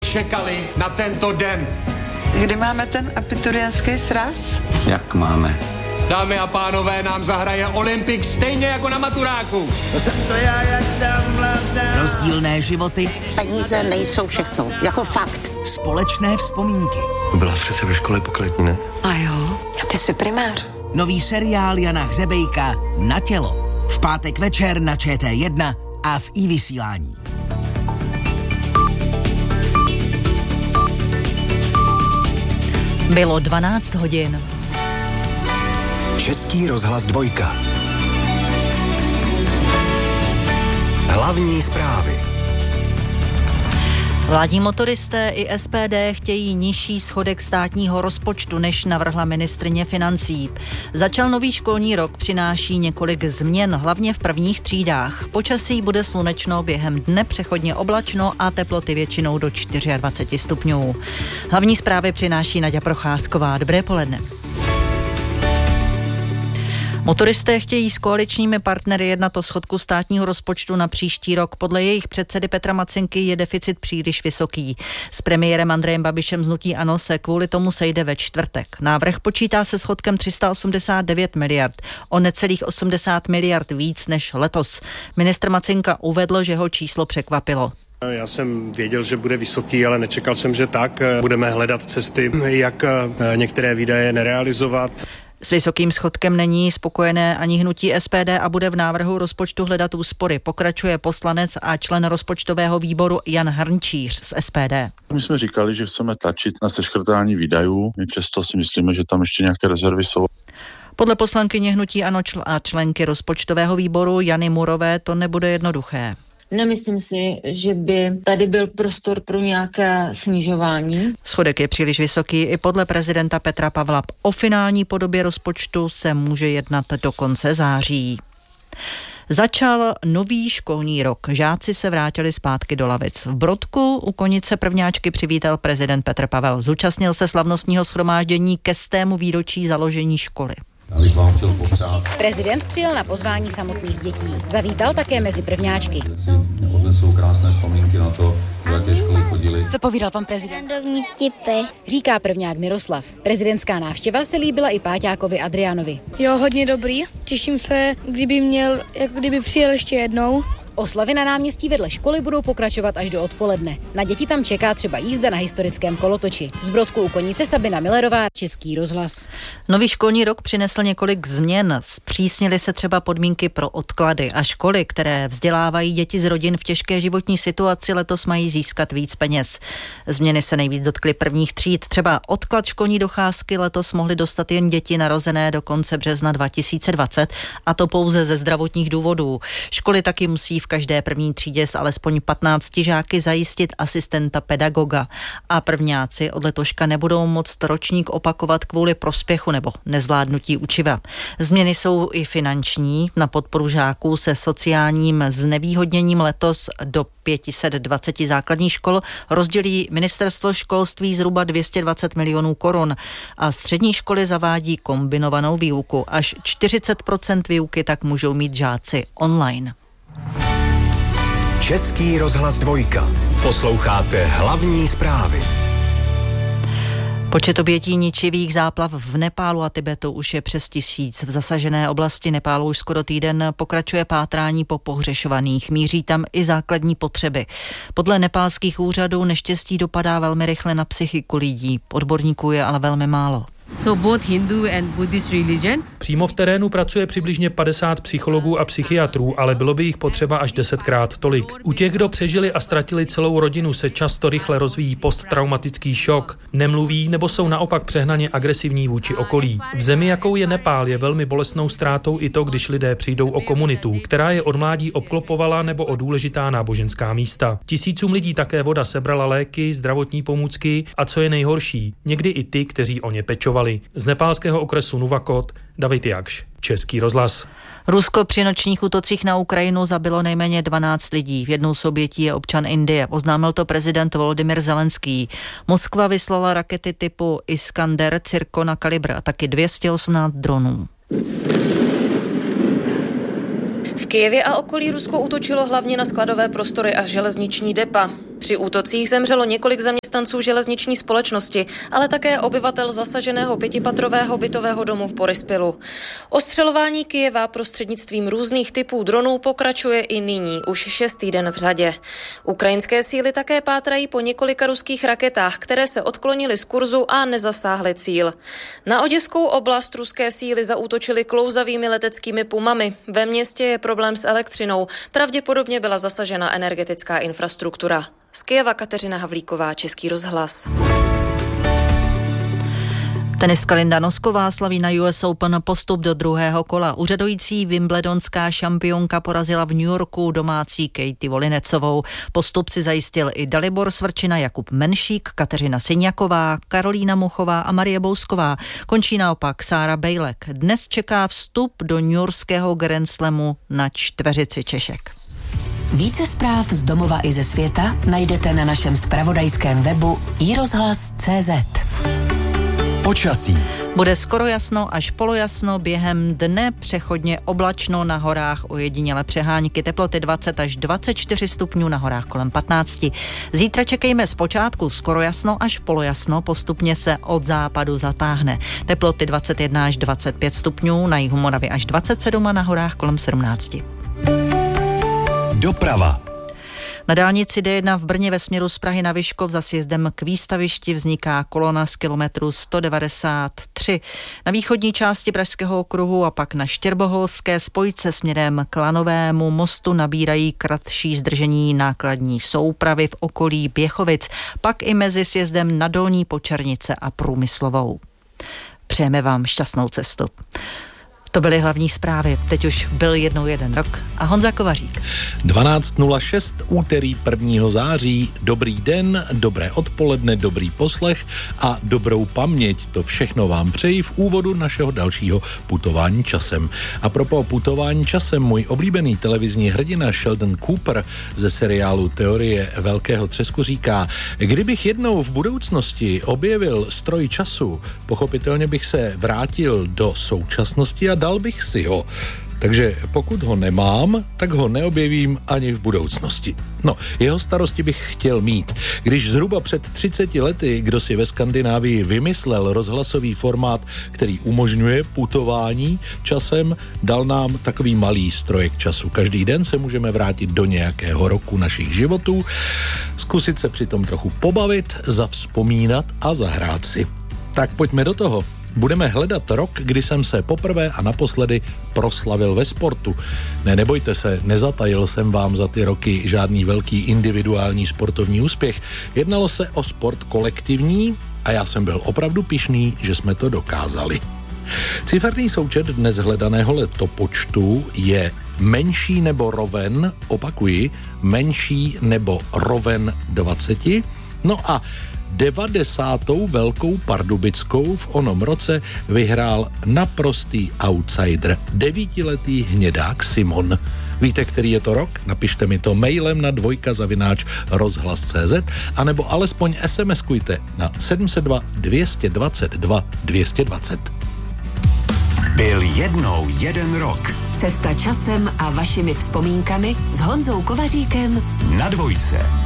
čekali na tento den. Kdy máme ten abiturientský sraz? Jak máme? Dámy a pánové, nám zahraje Olympik stejně jako na maturáku. Rozdílné životy. Peníze nejsou všechno, jako fakt. Společné vzpomínky. Byla přece ve škole pokladní, ne? A jo, a ty jsi primář. Nový seriál Jana Hřebejka Na tělo. V pátek večer na ČT1 a v iVysílání. Bylo 12 hodin. Český rozhlas 2. Hlavní zprávy. Vládní motoristé i SPD chtějí nižší schodek státního rozpočtu, než navrhla ministryně financí. Začal nový školní rok, přináší několik změn, hlavně v prvních třídách. Počasí bude slunečno, během dne přechodně oblačno a teploty většinou do 24 stupňů. Hlavní zprávy přináší Naďa Procházková. Dobré poledne. Motoristé chtějí s koaličními partnery jednat o schodku státního rozpočtu na příští rok. Podle jejich předsedy Petra Macinky je deficit příliš vysoký. S premiérem Andrejem Babišem z hnutí ANO se kvůli tomu sejde ve čtvrtek. Návrh počítá se schodkem 389 miliard, o necelých 80 miliard víc než letos. Ministr Macinka uvedl, že ho číslo překvapilo. Já jsem věděl, že bude vysoký, ale nečekal jsem, že tak. Budeme hledat cesty, jak některé výdaje nerealizovat. S vysokým schodkem není spokojené ani hnutí SPD a bude v návrhu rozpočtu hledat úspory. Pokračuje poslanec a člen rozpočtového výboru Jan Hrnčíř z SPD. My jsme říkali, že chceme tlačit na seškrtání výdajů. My přesto si myslíme, že tam ještě nějaké rezervy jsou. Podle poslankyně hnutí ANO a členky rozpočtového výboru Jany Murové to nebude jednoduché. Nemyslím si, že by tady byl prostor pro nějaké snižování. Schodek je příliš vysoký i podle prezidenta Petra Pavla. O finální podobě rozpočtu se může jednat do konce září. Začal nový školní rok. Žáci se vrátili zpátky do lavic. V Brodku u Konice prvňáčky přivítal prezident Petr Pavel. Zúčastnil se slavnostního shromáždění ke 100. výročí založení školy. Abych vám chtěl popřát. Prezident přijel na pozvání samotných dětí. Zavítal také mezi prvňáčky. Odnesou krásné vzpomínky na to, do jaké školy chodili. Co povídal pan prezident? Randovní vtipy. Říká prvňák Miroslav. Prezidentská návštěva se líbila i páťákovi Adrianovi. Jo, hodně dobrý. Těším se, kdyby přijel ještě jednou. Oslavy na náměstí vedle školy budou pokračovat až do odpoledne. Na děti tam čeká třeba jízda na historickém kolotoči. Z Brodku u Konice Sabina Millerová, Český rozhlas. Nový školní rok přinesl několik změn. Zpřísnily se třeba podmínky pro odklady a školy, které vzdělávají děti z rodin v těžké životní situaci, letos mají získat víc peněz. Změny se nejvíc dotkly prvních tříd. Třeba odklad školní docházky letos mohly dostat jen děti narozené do konce března 2020, a to pouze ze zdravotních důvodů. Školy taky musí v každé první třídě s alespoň 15 žáky zajistit asistenta pedagoga. A prvňáci od letoška nebudou moct ročník opakovat kvůli prospěchu nebo nezvládnutí učiva. Změny jsou i finanční. Na podporu žáků se sociálním znevýhodněním letos do 520 základních škol rozdělí ministerstvo školství zhruba 220 milionů korun a střední školy zavádí kombinovanou výuku. Až 40% výuky tak můžou mít žáci online. Český rozhlas 2. Posloucháte hlavní zprávy. Počet obětí ničivých záplav v Nepálu a Tibetu už je přes 1000. V zasažené oblasti Nepálu už skoro týden pokračuje pátrání po pohřešovaných. Míří tam i základní potřeby. Podle nepálských úřadů neštěstí dopadá velmi rychle na psychiku lidí. Odborníků je ale velmi málo. So both Hindu and Buddhist religion. Přímo v terénu pracuje přibližně 50 psychologů a psychiatrů, ale bylo by jich potřeba až 10krát tolik. U těch, kdo přežili a ztratili celou rodinu, se často rychle rozvíjí posttraumatický šok. Nemluví nebo jsou naopak přehnaně agresivní vůči okolí. V zemi, jakou je Nepál, je velmi bolestnou ztrátou i to, když lidé přijdou o komunitu, která je od mládí obklopovala, nebo o důležitá náboženská místa. Tisícům lidí také voda sebrala léky, zdravotní pomůcky a co je nejhorší, někdy i ty, kteří o ně pečovali. Z nepálského okresu Nuvakot David Jakš, Český rozhlas. Rusko při nočních útocích na Ukrajinu zabilo nejméně 12 lidí. Jednou z obětí je občan Indie. Oznámil to prezident Volodymyr Zelenský. Moskva vyslala rakety typu Iskander, Cirkon a Kalibr a taky 218 dronů. V Kyjevě a okolí Rusko útočilo hlavně na skladové prostory a železniční depa. Při útocích zemřelo několik zaměstnanců železniční společnosti, ale také obyvatel zasaženého 5patrového bytového domu v Borispilu. Ostřelování Kyjeva prostřednictvím různých typů dronů pokračuje i nyní, už 6. den v řadě. Ukrajinské síly také pátrají po několika ruských raketách, které se odklonily z kurzu a nezasáhly cíl. Na Oděskou oblast ruské síly zaútočily klouzavými leteckými pumami. Ve městě je problém s elektřinou. Pravděpodobně byla zasažena energetická infrastruktura. Z Kyjeva Kateřina Havlíková, Český rozhlas. Tenistka Linda Nosková slaví na US Open postup do druhého kola. Úřadující wimbledonská šampionka porazila v New Yorku domácí Katie Volinecovou. Postup si zajistil i Dalibor Svrčina, Jakub Menšík, Kateřina Syňaková, Karolína Muchová a Marie Bousková. Končí naopak Sára Bejlek. Dnes čeká vstup do newyorského Grand Slamu na čtveřici Češek. Více zpráv z domova i ze světa najdete na našem zpravodajském webu iRozhlas.cz. Počasí. Bude skoro jasno až polojasno, během dne přechodně oblačno, na horách ojediněle přehánky, teploty 20 až 24 stupňů, na horách kolem 15. Zítra čekejme zpočátku skoro jasno až polojasno, postupně se od západu zatáhne. Teploty 21 až 25 stupňů, na jihu Moravy až 27 a na horách kolem 17. Doprava. Na dálnici D1 v Brně ve směru z Prahy na Vyškov za sjezdem k výstavišti vzniká kolona z kilometru 193. Na východní části Pražského okruhu a pak na Štěrboholské spojce směrem k Lanovému mostu nabírají kratší zdržení nákladní soupravy v okolí Běchovic, pak i mezi sjezdem na Dolní Počernice a Průmyslovou. Přejeme vám šťastnou cestu. To byly hlavní zprávy. Teď už byl jednou jeden rok. A Honza Kovařík. 12.06, úterý 1. září. Dobrý den, dobré odpoledne, dobrý poslech a dobrou paměť. To všechno vám přeji v úvodu našeho dalšího putování časem. A propos putování časem, můj oblíbený televizní hrdina Sheldon Cooper ze seriálu Teorie velkého třesku říká: kdybych jednou v budoucnosti objevil stroj času, pochopitelně bych se vrátil do současnosti a dal bych si ho. Takže pokud ho nemám, tak ho neobjevím ani v budoucnosti. No, jeho starosti bych chtěl mít. Když zhruba před 30 lety kdo si ve Skandinávii vymyslel rozhlasový formát, který umožňuje putování časem, dal nám takový malý strojek času. Každý den se můžeme vrátit do nějakého roku našich životů, zkusit se přitom trochu pobavit, zavzpomínat a zahrát si. Tak pojďme do toho. Budeme hledat rok, kdy jsem se poprvé a naposledy proslavil ve sportu. Nebojte se, nezatajil jsem vám za ty roky žádný velký individuální sportovní úspěch. Jednalo se o sport kolektivní a já jsem byl opravdu pyšný, že jsme to dokázali. Ciferný součet dnes hledaného letopočtu je menší nebo roven, opakuji, menší nebo roven 20, no a 90. Velkou Pardubickou v onom roce vyhrál naprostý outsider, 9letý hnědák Simon. Víte, který je to rok? Napište mi to mailem na dvojka@rozhlas.cz anebo alespoň SMS-kujte na 702 222 220. Byl jednou jeden rok. Cesta časem a vašimi vzpomínkami s Honzou Kovaříkem na Dvojce.